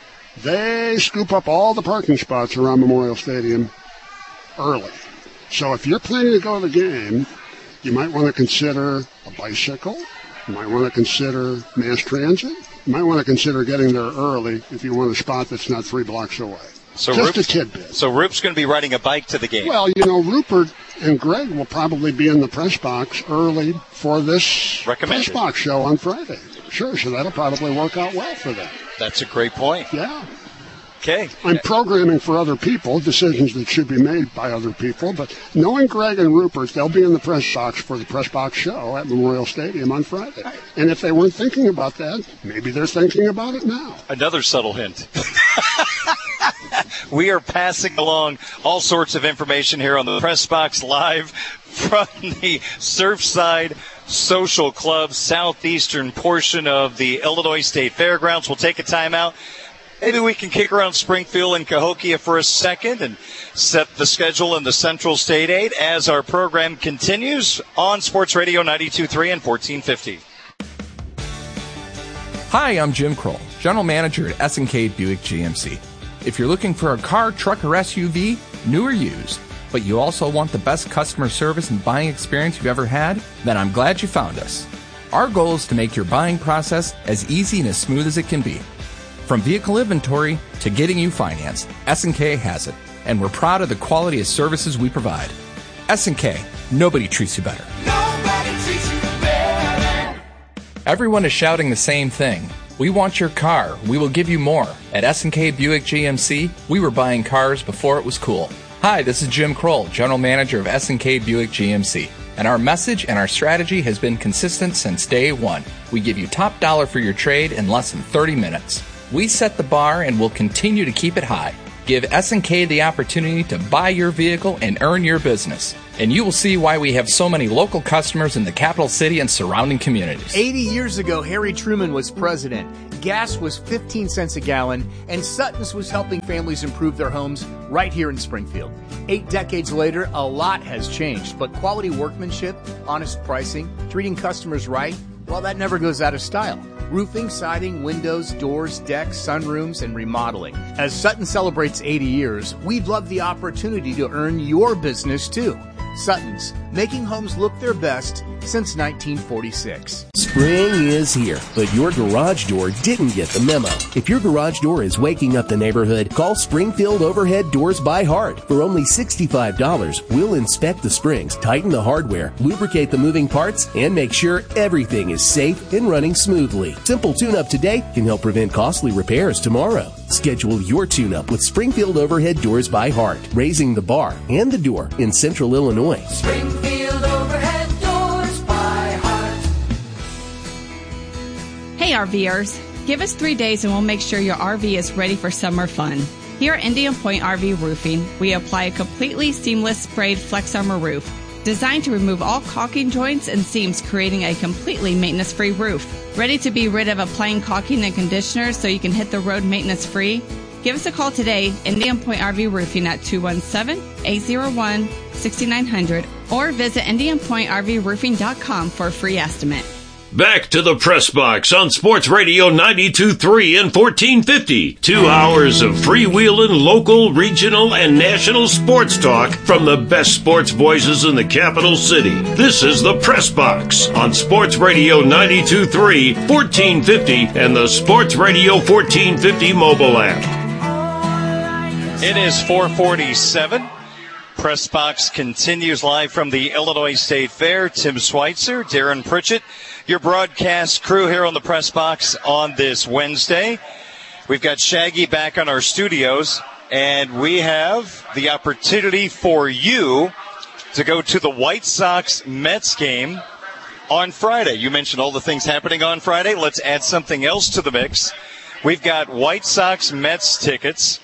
they scoop up all the parking spots around Memorial Stadium early. So if you're planning to go to the game, you might want to consider a bicycle. You might want to consider mass transit. You might want to consider getting there early if you want a spot that's not three blocks away. So Just Rup's, a tidbit. So Rup's going to be riding a bike to the game. Well, you know, Rupert and Greg will probably be in the press box early for this press box show on Friday. Sure, so that'll probably work out well for them. That's a great point. Yeah. Okay. I'm programming for other people, decisions that should be made by other people, but knowing Greg and Rupert, they'll be in the press box for the press box show at Memorial Stadium on Friday. And if they weren't thinking about that, maybe they're thinking about it now. Another subtle hint. We are passing along all sorts of information here on the Press Box Live from the Surfside Social Club southeastern portion of the Illinois State Fairgrounds. We'll take a timeout. Maybe we can kick around Springfield and Cahokia for a second and set the schedule in the Central State eight as our program continues on Sports Radio ninety-two point three and fourteen fifty. Hi, I'm Jim Kroll, General Manager at S and K Buick G M C. If you're looking for a car, truck, or S U V, new or used, but you also want the best customer service and buying experience you've ever had, then I'm glad you found us. Our goal is to make your buying process as easy and as smooth as it can be. From vehicle inventory to getting you financed, S and K has it, and we're proud of the quality of services we provide. S and K, nobody treats you better. Nobody treats you better. Everyone is shouting the same thing. We want your car. We will give you more. At S and K Buick G M C, we were buying cars before it was cool. Hi, this is Jim Kroll, General Manager of S and K Buick G M C. And our message and our strategy has been consistent since day one. We give you top dollar for your trade in less than thirty minutes. We set the bar and will continue to keep it high. Give S and K the opportunity to buy your vehicle and earn your business. And you will see why we have so many local customers in the capital city and surrounding communities. eighty years ago, Harry Truman was president. Gas was fifteen cents a gallon, and Sutton's was helping families improve their homes right here in Springfield. Eight decades later, a lot has changed, but quality workmanship, honest pricing, treating customers right, well, that never goes out of style. Roofing, siding, windows, doors, decks, sunrooms, and remodeling. As Sutton celebrates eighty years, we'd love the opportunity to earn your business too. Sutton's, making homes look their best since nineteen forty-six. Spring is here, but your garage door didn't get the memo. If your garage door is waking up the neighborhood, call Springfield Overhead Doors by Heart. For only sixty-five dollars, we'll inspect the springs, tighten the hardware, lubricate the moving parts, and make sure everything is safe and running smoothly. Simple tune-up today can help prevent costly repairs tomorrow. Schedule your tune-up with Springfield Overhead Doors by Heart, raising the bar and the door in Central Illinois. Springfield Overhead Doors by Heart. Hey RVers, give us three days and we'll make sure your R V is ready for summer fun. Here at Indian Point R V Roofing, we apply a completely seamless sprayed Flex Armor roof, designed to remove all caulking joints and seams, creating a completely maintenance-free roof. Ready to be rid of applying caulking and conditioner so you can hit the road maintenance-free? Give us a call today, Indian Point R V Roofing at two one seven, eight zero one, six nine zero zero or visit indian point r v roofing dot com for a free estimate. Back to the Press Box on Sports Radio ninety-two point three and fourteen fifty. Two hours of freewheeling local, regional, and national sports talk from the best sports voices in the capital city. This is the Press Box on Sports Radio ninety-two point three, fourteen fifty, and the Sports Radio fourteen fifty mobile app. It is four forty-seven. Press Box continues live from the Illinois State Fair. Tim Schweitzer, Darren Pritchett, your broadcast crew here on the Press Box on this Wednesday. We've got Shaggy back on our studios, and we have the opportunity for you to go to the White Sox-Mets game on Friday. You mentioned all the things happening on Friday. Let's add something else to the mix. We've got White Sox-Mets tickets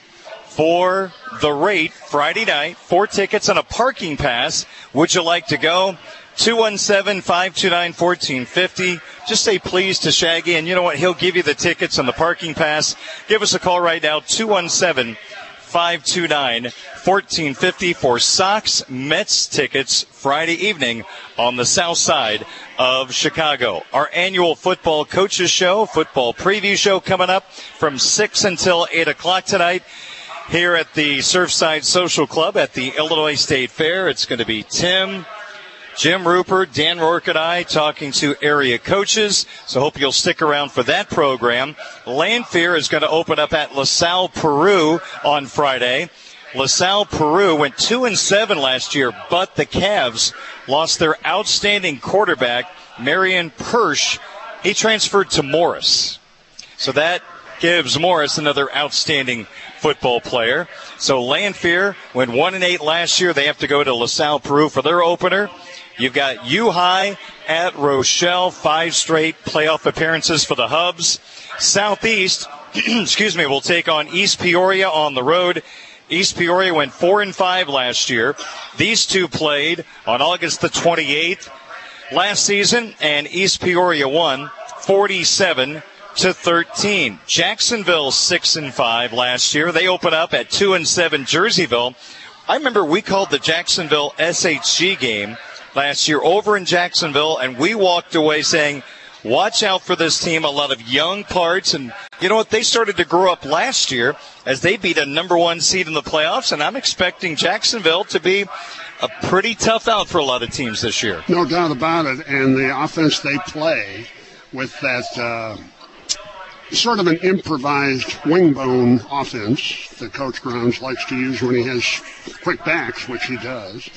for the rate Friday night. Four tickets and a parking pass. Would you like to go? two one seven, five two nine, one four five zero. Just say please to Shaggy, and you know what? He'll give you the tickets and the parking pass. Give us a call right now, two one seven, five two nine, one four five zero for Sox-Mets tickets Friday evening on the south side of Chicago. Our annual football coaches show, football preview show coming up from six until eight o'clock tonight here at the Surfside Social Club at the Illinois State Fair. It's going to be Tim, Jim Rupert, Dan Rourke, and I talking to area coaches. So hope you'll stick around for that program. Lanphier is going to open up at LaSalle, Peru on Friday. LaSalle, Peru went two and seven last year, but the Cavs lost their outstanding quarterback, Marion Persh. He transferred to Morris. So that gives Morris another outstanding football player. So Lanphier went one and eight last year. They have to go to LaSalle, Peru for their opener. You've got U-High at Rochelle, five straight playoff appearances for the Hubs. Southeast, excuse me, will take on East Peoria on the road. East Peoria went four and five last year. These two played on August the twenty-eighth last season, and East Peoria won forty-seven to thirteen. Jacksonville six and five last year. They open up at two and seven Jerseyville. I remember we called the Jacksonville S H G game last year over in Jacksonville, and we walked away saying, watch out for this team, a lot of young parts. And you know what? They started to grow up last year as they beat a number one seed in the playoffs, and I'm expecting Jacksonville to be a pretty tough out for a lot of teams this year. No doubt about it. And the offense they play with that uh, sort of an improvised wing bone offense that Coach Grounds likes to use when he has quick backs, which he does.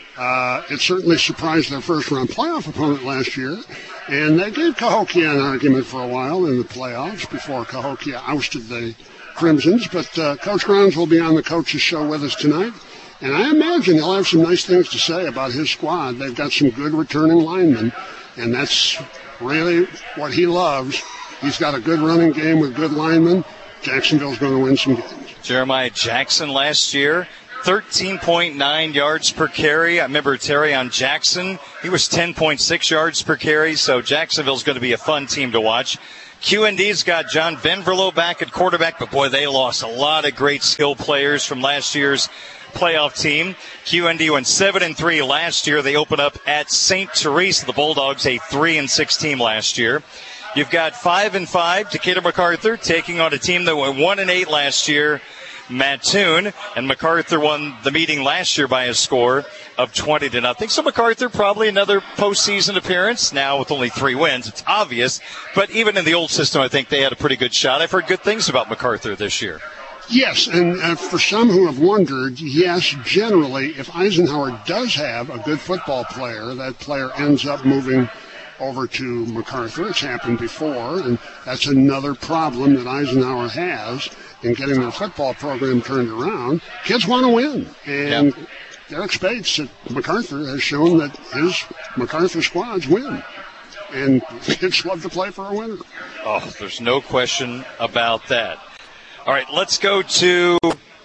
Uh, it certainly surprised their first-round playoff opponent last year, and they gave Cahokia an argument for a while in the playoffs before Cahokia ousted the Crimsons. But uh, Coach Grounds will be on the Coach's Show with us tonight, And I imagine he'll have some nice things to say about his squad. They've got some good returning linemen, and that's really what he loves. He's got a good running game with good linemen. Jacksonville's going to win some games. Jeremiah Jackson last year, thirteen point nine yards per carry. I remember Terrion Jackson. He was ten point six yards per carry, so Jacksonville's going to be a fun team to watch. Q and D's got John Venverlo back at quarterback, but boy, they lost a lot of great skill players from last year's playoff team. Q and D went seven and three last year. They open up at Saint Teresa. The Bulldogs a three and six team last year. You've got five and five Decatur MacArthur taking on a team that went one and eight last year, Mattoon, and MacArthur won the meeting last year by a score of twenty to nothing. So MacArthur probably another postseason appearance. Now with only three wins, it's obvious. But even in the old system, I think they had a pretty good shot. I've heard good things about MacArthur this year. Yes, and uh, for some who have wondered, yes, generally, if Eisenhower does have a good football player, that player ends up moving over to MacArthur. It's happened before, and that's another problem that Eisenhower has in getting their football program turned around. Kids want to win, and yep. Derek Spates at MacArthur has shown that his MacArthur squads win, and kids love to play for a winner. Oh, there's no question about that. All right, let's go to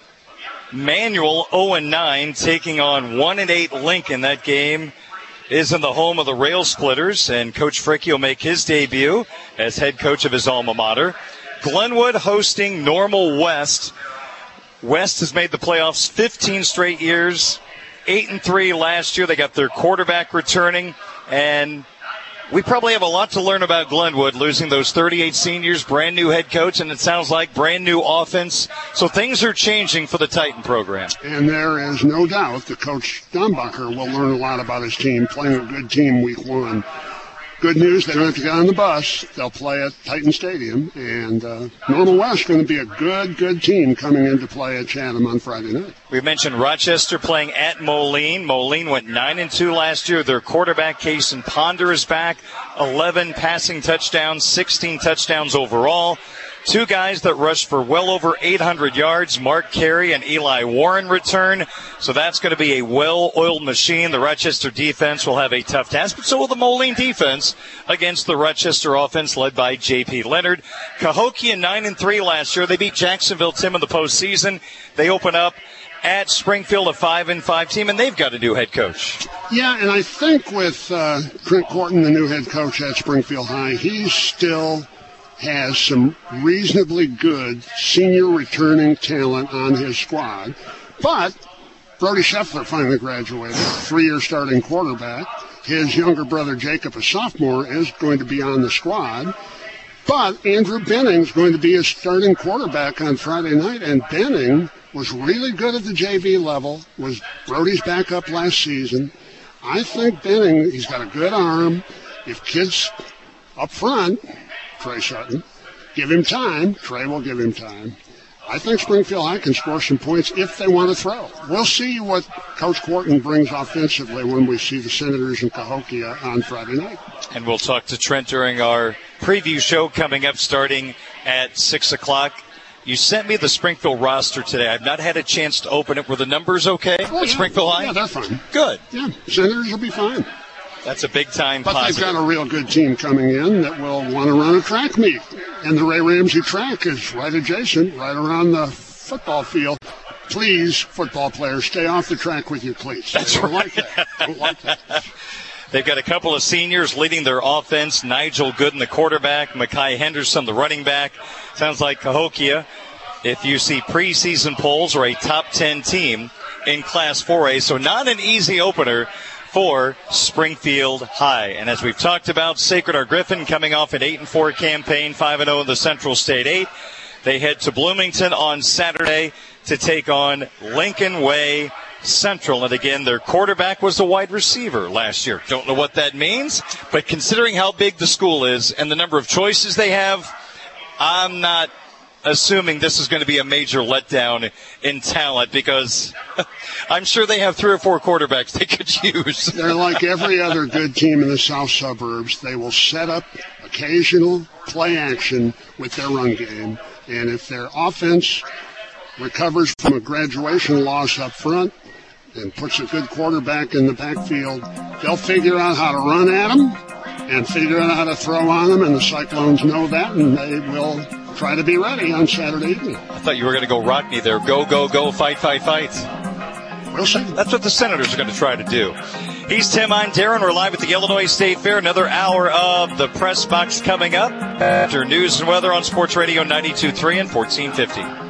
Manual, oh and nine, taking on one and eight Lincoln. That game is in the home of the Rail Splitters, and Coach Fricke will make his debut as head coach of his alma mater. Glenwood hosting Normal West. West has made the playoffs fifteen straight years, eight and three last year. They got their quarterback returning, and we probably have a lot to learn about Glenwood, losing those thirty-eight seniors, brand new head coach, and it sounds like brand new offense. So things are changing for the Titan program. And there is no doubt that Coach Dombacher will learn a lot about his team, playing a good team week one. Good news, they don't have to get on the bus. They'll play at Titan Stadium. And uh, Normal West is going to be a good, good team coming into play at Chatham on Friday night. We mentioned Rochester playing at Moline. Moline went nine and two last year. Their quarterback, Cason Ponder, is back. eleven passing touchdowns, sixteen touchdowns overall. Two guys that rushed for well over eight hundred yards, Mark Carey and Eli Warren return. So that's going to be a well-oiled machine. The Rochester defense will have a tough task, but so will the Moline defense against the Rochester offense led by J P Leonard. Cahokia nine and three last year. They beat Jacksonville Tim in the postseason. They open up at Springfield, a five and five team, and they've got a new head coach. Yeah, and I think with uh, Trent Corton, the new head coach at Springfield High, he's still has some reasonably good senior returning talent on his squad. But Brody Scheffler finally graduated, three-year starting quarterback. His younger brother Jacob, a sophomore, is going to be on the squad. But Andrew Benning's going to be his starting quarterback on Friday night, and Benning was really good at the J V level, was Brody's backup last season. I think Benning, he's got a good arm. If kids up front, Trey Sutton, give him time, Trey will give him time. I think Springfield High can score some points if they want to throw. We'll see what Coach Corton brings offensively when we see the Senators and Cahokia on Friday night. And we'll talk to Trent during our preview show coming up starting at six o'clock. You sent me the Springfield roster today. I've not had a chance to open it. Were the numbers okay oh, at yeah. Springfield High? Yeah, they're fine. Good. Yeah, Senators will be fine. That's a big-time But positive. They've got a real good team coming in that will want to run a track meet. And the Ray Ramsey track is right adjacent, right around the football field. Please, football players, stay off the track with your cleats. That's right. Like that. Don't like that. They've got a couple of seniors leading their offense. Nigel Gooden, the quarterback. Mekhi Henderson, the running back. Sounds like Cahokia, if you see preseason polls, are a top ten team in Class four A. So not an easy opener for Springfield High. And as we've talked about, Sacred Heart Griffin coming off an eight and four campaign, five and oh in the Central State eight. They head to Bloomington on Saturday to take on Lincoln Way Central. And again, their quarterback was a wide receiver last year. Don't know what that means, but considering how big the school is and the number of choices they have, I'm not assuming this is going to be a major letdown in talent, because I'm sure they have three or four quarterbacks they could use. They're like every other good team in the south suburbs. They will set up occasional play action with their run game, and if their offense recovers from a graduation loss up front, and puts a good quarterback in the backfield, they'll figure out how to run at them and figure out how to throw on them, and the Cyclones know that, and they will try to be ready on Saturday evening. I thought you were going to go Rodney there. Go, go, go, fight, fight, fight. We'll see. That's what the Senators are going to try to do. He's Tim. I'm Darren. We're live at the Illinois State Fair. Another hour of the Press Box coming up after news and weather on Sports Radio ninety-two point three and fourteen fifty.